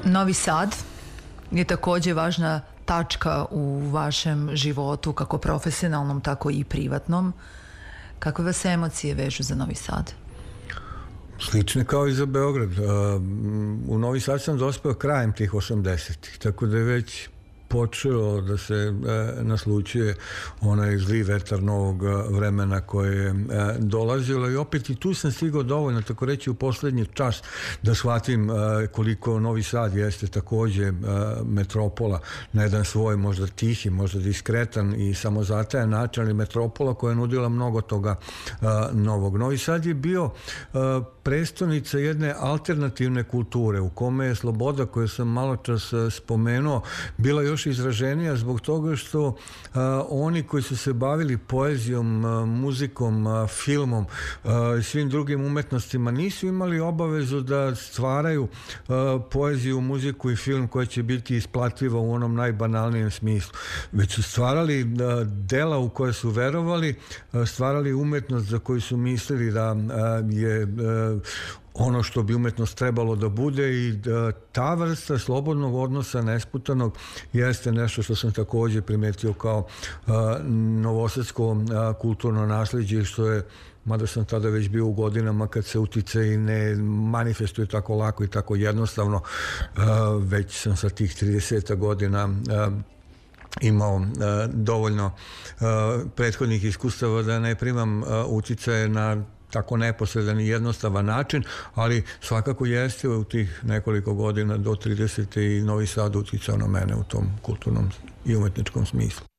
Novi Sad je takođe važna tačka u vašem životu, kako profesionalnom, tako i privatnom. Kakve vas emocije vežu za Novi Sad? Slične kao i za Beograd. U Novi Sad sam dospeo krajem tih 80-ih, tako da je već počeo da se naslućuje onaj zli vetar novog vremena koje je dolazilo i opet i tu sam stigao dovoljno, tako reći, u poslednji čas da shvatim koliko Novi Sad jeste takođe metropola na jedan svoj, možda tihi, možda diskretan i samozatajan način, ali metropola koja je nudila mnogo toga novog. Novi Sad je bio prestonica jedne alternativne kulture u kome je sloboda koju sam malo čas spomenuo bila još izraženija zbog toga što oni koji su se bavili poezijom, muzikom, filmom, svim drugim umetnostima nisu imali obavezu da stvaraju poeziju, muziku i film koja će biti isplativa u onom najbanalnijem smislu. Već su stvarali dela u koje su verovali, stvarali umetnost za koju su mislili da je ono što bi umetnost trebalo da bude i ta vrsta slobodnog odnosa nesputanog jeste nešto što sam takođe primetio kao novosadsko kulturno nasleđe, što je, mada sam tada već bio u godinama kad se uticaj ne manifestuje tako lako i tako jednostavno, već sam sa tih 30 godina imao dovoljno prethodnih iskustava da ne primam uticaje na tako neposredan i jednostavan način, ali svakako jeste u tih nekoliko godina do 30. i Novi Sad uticao na mene u tom kulturnom i umetničkom smislu.